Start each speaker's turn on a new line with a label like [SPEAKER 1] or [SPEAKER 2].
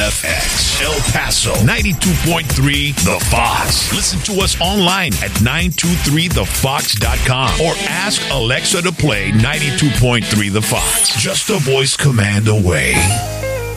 [SPEAKER 1] FX. El Paso, 92.3 The Fox. Listen to us online at 923thefox.com or ask Alexa to play 92.3 The Fox. Just a voice command away.